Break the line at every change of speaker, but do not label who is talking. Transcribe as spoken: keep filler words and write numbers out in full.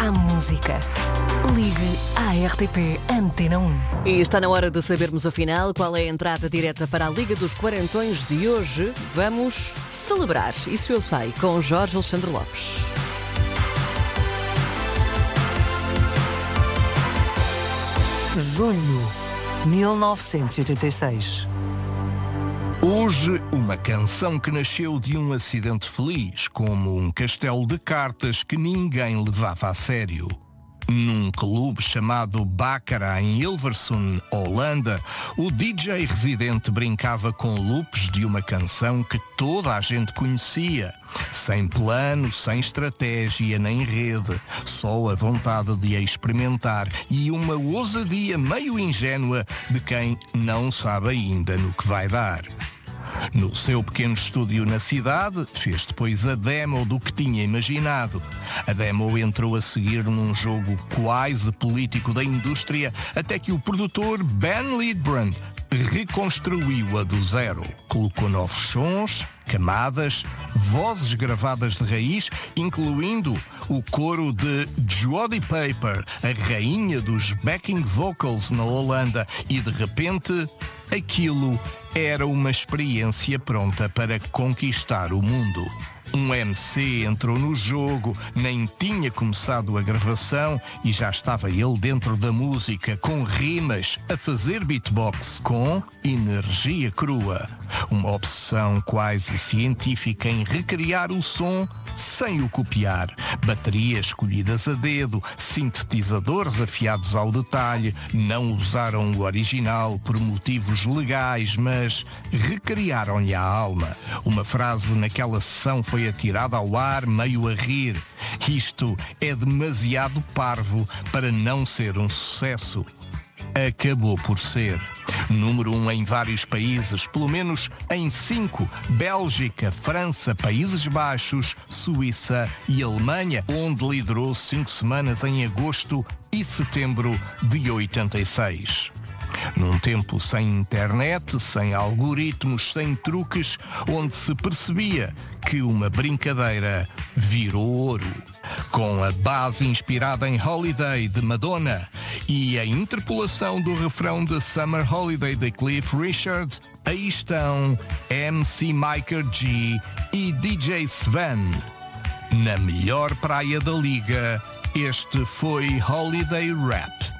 à música. Ligue à R T P Antena um.
E está na hora de sabermos afinal qual é a entrada direta para a Liga dos Quarentões de hoje. Vamos celebrar, isso eu sei, com Jorge Alexandre Lopes.
Junho mil novecentos e oitenta e seis.
Hoje, uma canção que nasceu de um acidente feliz, como um castelo de cartas que ninguém levava a sério. Num clube chamado Baccarat em Hilversum, Holanda, o D J residente brincava com loops de uma canção que toda a gente conhecia. Sem plano, sem estratégia nem rede, só a vontade de a experimentar e uma ousadia meio ingênua de quem não sabe ainda no que vai dar. No seu pequeno estúdio na cidade, fez depois a demo do que tinha imaginado. A demo entrou a seguir num jogo quase político da indústria, até que o produtor Ben Lidbrand reconstruiu-a do zero. Colocou novos sons, camadas, vozes gravadas de raiz, incluindo o coro de Jodie Piper, a rainha dos backing vocals na Holanda, e de repente aquilo era uma experiência pronta para conquistar o mundo. Um M C entrou no jogo, nem tinha começado a gravação e já estava ele dentro da música, com rimas, a fazer beatbox com energia crua. Uma obsessão quase científica em recriar o som sem o copiar. Baterias escolhidas a dedo, sintetizadores afiados ao detalhe, não usaram o original por motivos legais, mas recriaram-lhe a alma. Uma frase naquela sessão foi atirada ao ar meio a rir. Isto é demasiado parvo para não ser um sucesso. Acabou por ser. Número um em vários países, pelo menos em cinco: Bélgica, França, Países Baixos, Suíça e Alemanha, onde liderou cinco semanas em agosto e setembro de oitenta e seis. Num tempo sem internet, sem algoritmos, sem truques, onde se percebia que uma brincadeira virou ouro. Com a base inspirada em Holiday, de Madonna, e a interpolação do refrão de Summer Holiday, de Cliff Richard, aí estão M C Micah G e D J Sven. Na melhor praia da liga, este foi Holiday Rap.